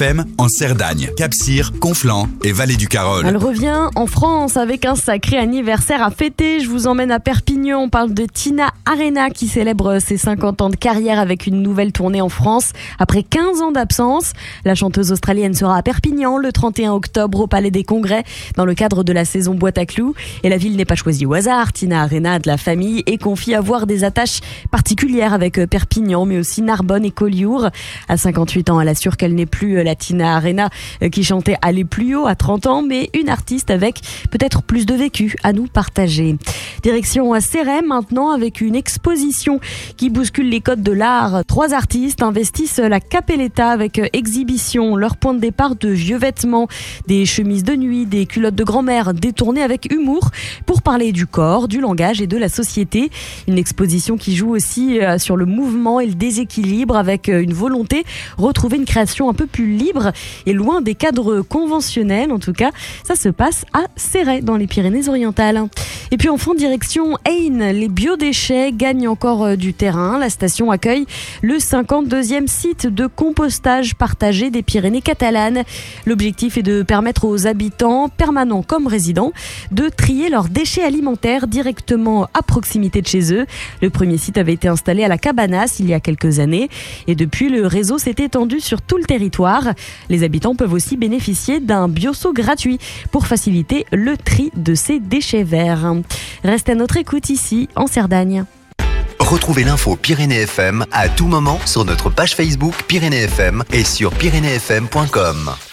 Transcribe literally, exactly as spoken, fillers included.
P E M en Cerdagne, Cap-Cyr, Conflans et Vallée du Carol. Elle revient en France avec un sacré anniversaire à fêter. Je vous emmène à Perpignan. On parle de Tina Arena qui célèbre ses cinquante ans de carrière avec une nouvelle tournée en France. Après quinze ans d'absence, la chanteuse australienne sera à Perpignan le trente et un octobre au Palais des Congrès dans le cadre de la saison Boîte à Clous. Et la ville n'est pas choisie au hasard. Tina Arena a de la famille et confie avoir des attaches particulières avec Perpignan, mais aussi Narbonne et Collioure. À cinquante-huit ans, elle assure qu'elle n'est plus la Tina Arena qui chantait Aller plus haut à trente ans, mais une artiste avec peut-être plus de vécu à nous partager. Direction à Céret maintenant avec une exposition qui bouscule les codes de l'art. Trois artistes investissent la Capelletta avec exhibition. Leur point de départ de vieux vêtements, des chemises de nuit, des culottes de grand-mère détournées avec humour pour parler du corps, du langage et de la société. Une exposition qui joue aussi sur le mouvement et le déséquilibre avec une volonté retrouver une création un peu plus libre et loin des cadres conventionnels. En tout cas, ça se passe à Céret dans les Pyrénées-Orientales. Et puis enfin, direction Ain, les biodéchets gagnent encore du terrain. La station accueille le cinquante-deuxième site de compostage partagé des Pyrénées catalanes. L'objectif est de permettre aux habitants, permanents comme résidents, de trier leurs déchets alimentaires directement à proximité de chez eux. Le premier site avait été installé à la Cabanas il y a quelques années et depuis, le réseau s'est étendu sur tout le territoire. Les habitants peuvent aussi bénéficier d'un bioseau gratuit pour faciliter le tri de ces déchets verts. Restez à notre écoute ici en Cerdagne. Retrouvez l'info Pyrénées F M à tout moment sur notre page Facebook Pyrénées F M et sur pyrénées f m point com.